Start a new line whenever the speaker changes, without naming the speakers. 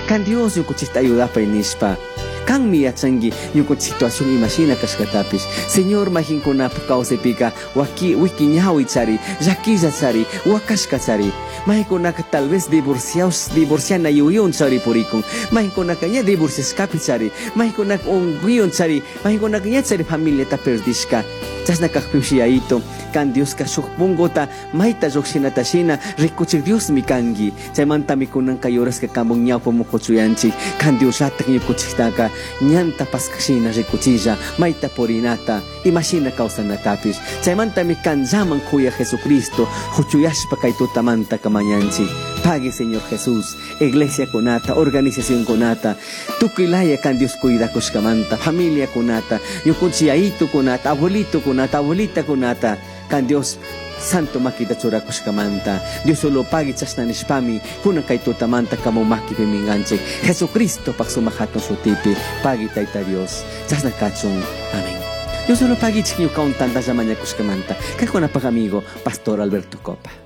Kan Dios yukuchita ayuda pa inispa. Kang miyachangi yung sitwasyon imagina kaskatapis. Señor mahin ko na pagkausipika wiki nyawi tsari, yakiza tsari, wakas ka tsari. Mahin ko na tal vez divorcian na yuyon tsari purikong. Mahin ko na kanya divorcias kapi tsari. Mahin ko na ungguyon tsari. Mahin ko na kanya tsari familia ta perdis ka. Tas nakakpimsiya ito. Kan Dios ka sukpunggota, mahita joksinata sina, rikuchik Dios mi kangi. Chay mantami ko ng kayoras ka kamong niyaw pumukutsuyanchik. Kan Dios latak niyo kuchitaka, nyan tapas kasina rikuchija, mahita porinata, imasina kausan natapis. Chay mantami kan zaman kuya Jesucristo, huchuyash pa kay tutamanta kamanyanchik. Pagi Señor Jesús, iglesia kunata, organización kunata, tukilaya kan Dios cuida kuskamanta, familia kunata, yukuchiaito kunata, abuelito kunata, abuelita kunata, kan Dios santo makita chura kuskamanta, Dios solo pagi chasna nispami, kunang kay tutamanta kamo makipiminganche, Jesucristo pagsumahatong sutipi, pagi tayta Dios, chasna kachong, amen. Dios solo pagi chikinyo kauntan ta zamanya kuskamanta, kay ko na pag-amigo, Pastor Alberto Copa.